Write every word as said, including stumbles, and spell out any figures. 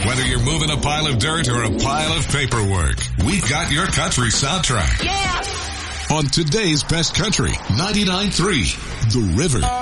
Whether you're moving a pile of dirt or a pile of paperwork, we've got your country soundtrack. Yeah! On today's Best Country, ninety-nine point three, The River.